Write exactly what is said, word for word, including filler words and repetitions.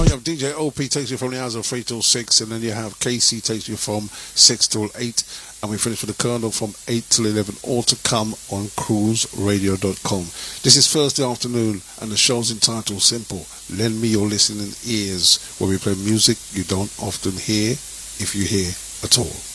You have D J O P takes you from the hours of three till six, and then you have K C takes you from six till eight, and we finish with the Colonel from eight till eleven, all to come on cruise radio dot com. This is Thursday afternoon, and the show's entitled Simple. Lend me your listening ears, where we play music you don't often hear, if you hear at all.